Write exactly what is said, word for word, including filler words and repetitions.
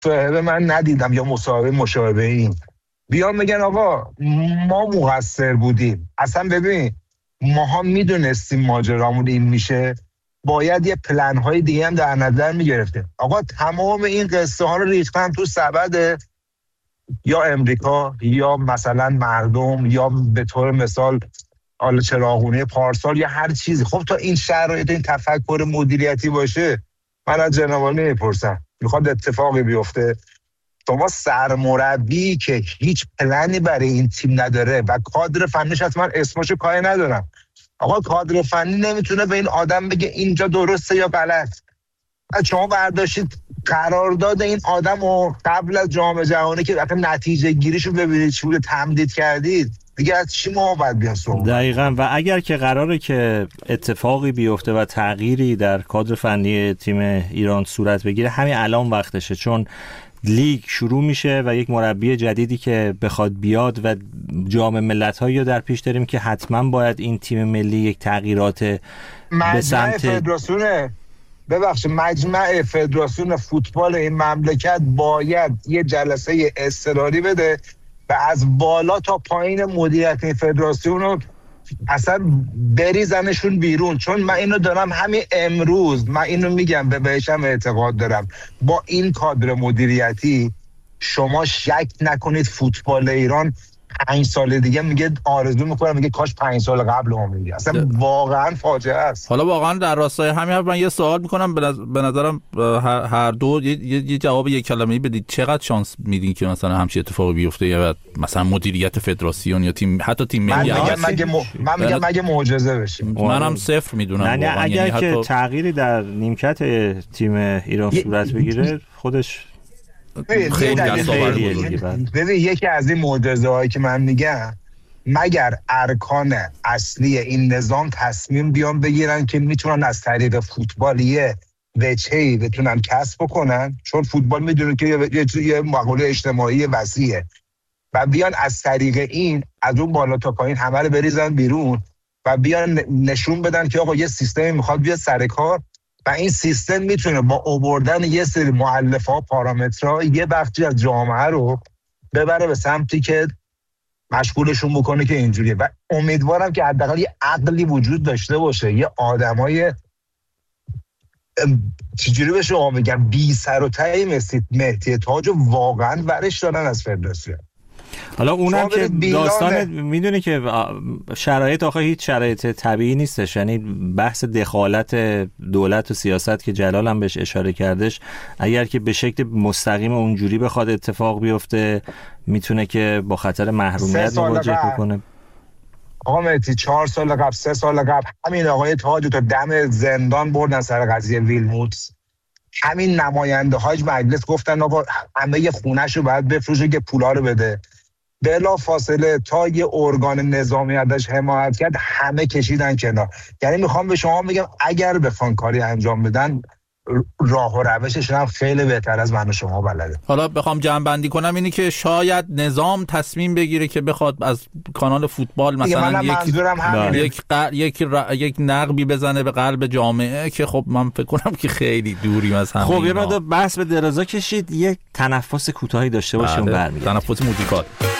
مصاحبه من ندیدم یا مصاحبه مشابه این بیان میگن آقا ما مقصر بودیم. اصلا ببین ماها میدونستیم ماجرامون این میشه، باید یه پلن های دیگه هم در نظر میگرفتیم. آقا تمام این قصه ها رو ریختن تو سبد یا امریکا یا مثلا مردم یا به طور مثال حالا چراغونه پارسال یا هر چیزی. خب تا این شرایط این تفکر مدیریتی باشه، من از جناب عالی میپرسم میخواد اتفاقی بیفته؟ شما سرمربی که هیچ پلنی برای این تیم نداره و کادر فنیش، حتما اسمشو کاری ندارم، آقا کادر فنی نمیتونه به این آدم بگه اینجا درسته یا غلط. شما برداشتید قرارداد این آدم رو قبل از جام جهانی که وقتی نتیجه گیریشو ببینید چی بوده تمدید کردید، دیگه از چی ما باید بیان صحبت؟ دقیقاً. و اگر که قراره که اتفاقی بیفته و تغییری در کادر فنی تیم ایران صورت بگیره، همین الان وقتشه، چون لیگ شروع میشه و یک مربی جدیدی که بخواد بیاد و جام ملت‌هایی رو در پیش داریم که حتما باید این تیم ملی یک تغییرات به سمت فدراسیون ببخشید مجمع فدراسیون فوتبال این مملکت باید یه جلسه اضطراری بده و از بالا تا پایین مدیریت فدراسیون رو اصلا بریزنشون بیرون. چون من اینو دارم همین امروز، من اینو میگم، به بهشم اعتقاد دارم، با این کادر مدیریتی شما شک نکنید فوتبال ایران پنج سال دیگه میگه آرزو میکنم میگه کاش پنج سال قبل هم میگه. اصلا واقعا فاجعه است. حالا واقعا در راستای همین من یه سوال میکنم، به نظرم هر دو یه, یه جواب یک کلمه‌ای بدید. چقدر شانس میدین که مثلا همچین اتفاقی بیفته یا مثلا مدیریت فدراسیون یا تیم حتی تیم ملی؟ من میگم مگه م... من میگم مگه معجزه بشه. منم صفر میدونم. نه اگر که حتی... تغییری در نیمکت تیم ایران صورت بگیره خودش خیلی دستاوردی. ببین یکی از این معجزه‌هایی که من میگم، مگر ارکان اصلی این نظام تصمیم بیان بگیرن که میتونن از طریق فوتبالیه وجهی بتونن کسب بکنن، چون فوتبال میدونن که یه, یه مقوله اجتماعی وسیعه، و بیان از طریق این از اون بالا تا پایین همه رو بریزن بیرون و بیان نشون بدن که آقا یه سیستمی میخواد بیاد سر کار و این سیستم میتونه با آوردن یه سری مؤلفه‌ها پارامترها یه بخشی از جامعه رو ببره به سمتی که مشغولشون بکنه که اینجوریه. و امیدوارم که حداقل یه عقلی وجود داشته باشه، یه آدمای چجوری به شما میگم بی سر و ته مثل مهدی تاج واقعا ورش دارن از فدراسیون. حالا اونم که داستان میدونی که شرایط آخه هیچ شرایط طبیعی نیستش، یعنی بحث دخالت دولت و سیاست که جلال هم بهش اشاره کردش، اگر که به شکل مستقیم اونجوری بخواد اتفاق بیفته میتونه که با خطر محرومیت مواجه بکنه. آقا مهدی چهار سال قبل سه سال قبل همین آقای تاج تو دم زندان بردن سر قضیه ویلموتس. همین نماینده های مجلس گفتن آقا همه خونه‌شو باید بفروشه که پولا رو بده. بلا فاصله تا یه ارگان نظامی ازش حمایت کرد همه کشیدن کنار. یعنی میخوام به شما بگم اگر بخوان کاری انجام بدن راه و روشش هم خیلی بهتر از من و شما بلده. حالا بخوام جمع بندی کنم اینی که شاید نظام تصمیم بگیره که بخواد از کانال فوتبال مثلا یک یک ق... یک, ر... یک نقبی بزنه به قلب جامعه که خب من فکر کنم که خیلی دوریم از همه. خب یه مقدار بحث به درازا کشید، یک تنفس کوتاهی داشته باشیم برمیگردیم. تنفس موزیکال.